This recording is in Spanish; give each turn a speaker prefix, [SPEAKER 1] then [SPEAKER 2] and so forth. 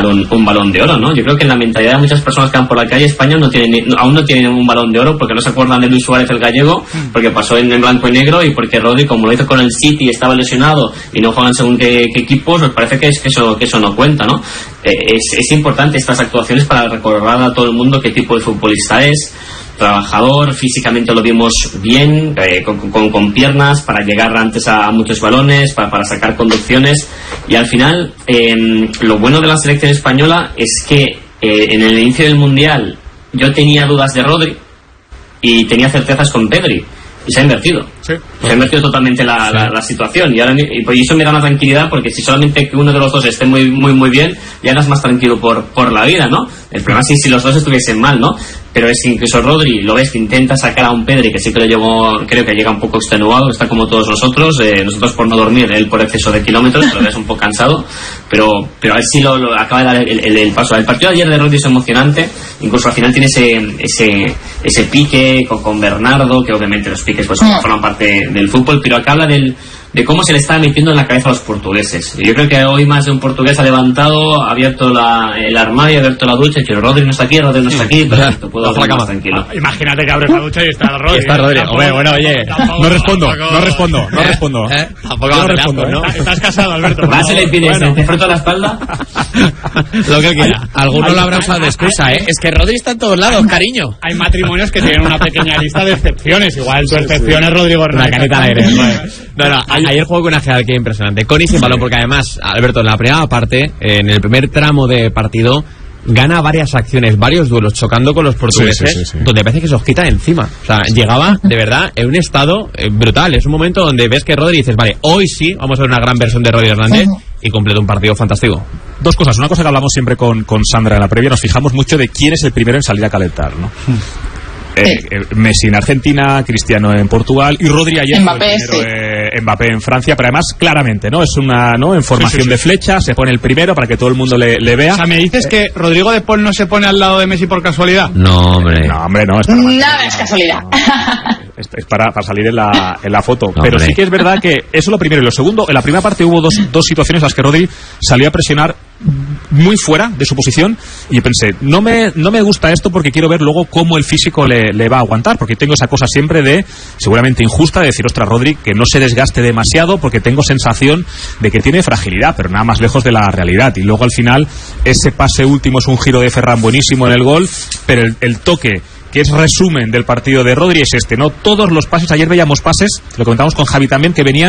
[SPEAKER 1] ganar un Balón de Oro, ¿no? Yo creo que en la mentalidad de muchas personas que van por la calle, España aún no tiene un Balón de Oro porque no se acuerdan de Luis Suárez el gallego, porque pasó en blanco y negro, y porque Rodri, como lo hizo con el City, estaba lesionado y no juegan según qué equipos, pues parece que eso no cuenta, ¿no? Es importante estas actuaciones para recordar a todo el mundo qué tipo de futbolista es. Trabajador, físicamente lo vimos bien, con piernas para llegar antes a muchos balones, para sacar conducciones, y al final lo bueno de la selección española es que en el inicio del Mundial yo tenía dudas de Rodri y tenía certezas con Pedri, y se ha invertido. Sí. Se ha invertido totalmente la situación, y eso me da una tranquilidad, porque si solamente que uno de los dos esté muy muy muy bien, ya andas más tranquilo por la vida, ¿no? El problema es si los dos estuviesen mal, ¿no? Pero es incluso Rodri, lo ves que intenta sacar a un Pedri que sí que creo que llega un poco extenuado, está como todos nosotros por no dormir, él por exceso de kilómetros, lo ves un poco cansado, pero a ver si lo acaba de dar el paso. El partido de ayer de Rodri es emocionante, incluso al final tiene ese pique con Bernardo, que obviamente los piques pues forman parte del fútbol, pero acá habla de cómo se le está metiendo en la cabeza a los portugueses. Yo creo que hoy más de un portugués ha levantado, ha abierto el armario, ha abierto la ducha, y que Rodri no está aquí, perfecto, puedo dormir más tranquilo.
[SPEAKER 2] Imagínate que abres la ducha y está Rodri.
[SPEAKER 3] Está Rodri. Bueno, oye, no respondo.
[SPEAKER 2] Tampoco respondo, ¿no? Estás casado, Alberto.
[SPEAKER 1] Más se le pide, ¿te froto la espalda?
[SPEAKER 3] Lo que quiera. Alguno lo habrá usado de excusa, ¿eh? Es que Rodri está en todos lados, cariño.
[SPEAKER 2] Hay matrimonios que tienen una pequeña lista de excepciones. Igual tu excepción es Rodrigo Hernández.
[SPEAKER 3] La canita al aire. No, ayer juego con una jerarquía impresionante. Con y sin balón, porque además, Alberto, en la primera parte, en el primer tramo de partido, gana varias acciones, varios duelos, chocando con los portugueses, donde parece que se os quita encima. O sea, llegaba, de verdad, en un estado brutal. Es un momento donde ves que Rodri, dices, vale, hoy sí, vamos a ver una gran versión de Rodri Hernández, y completa un partido fantástico.
[SPEAKER 4] Dos cosas. Una cosa que hablamos siempre con Sandra en la previa, nos fijamos mucho de quién es el primero en salir a calentar, ¿no? Messi en Argentina, Cristiano en Portugal y Rodri ayer Mbappé en Francia, pero además claramente, ¿no? Es una, ¿no? En formación de flecha, se pone el primero para que todo el mundo le vea.
[SPEAKER 2] O sea, ¿me dices que Rodrigo de Paul no se pone al lado de Messi por casualidad?
[SPEAKER 3] No, hombre.
[SPEAKER 4] No,
[SPEAKER 5] es casualidad.
[SPEAKER 4] Es para salir en la foto. No, pero sí que es verdad que eso es lo primero. Y lo segundo, en la primera parte hubo dos situaciones en las que Rodri salió a presionar muy fuera de su posición, y yo pensé, no me gusta esto, porque quiero ver luego cómo el físico le va a aguantar, porque tengo esa cosa siempre de, seguramente injusta, de decir, ostras, Rodri, que no se desgaste demasiado, porque tengo sensación de que tiene fragilidad, pero nada más lejos de la realidad. Y luego al final ese pase último es un giro de Ferran buenísimo en el gol, pero el toque que es resumen del partido de Rodri es este, ¿no? Todos los pases, ayer veíamos pases, lo comentamos con Javi también, que venían